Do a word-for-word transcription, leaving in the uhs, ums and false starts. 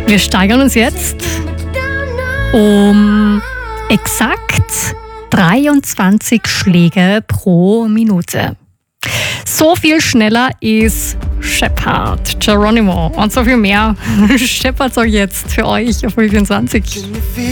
Wir steigern uns jetzt um exakt dreiundzwanzig Schläge pro Minute. So viel schneller ist Shepard, Geronimo und so viel mehr scheppert euch jetzt für euch auf U vierundzwanzig.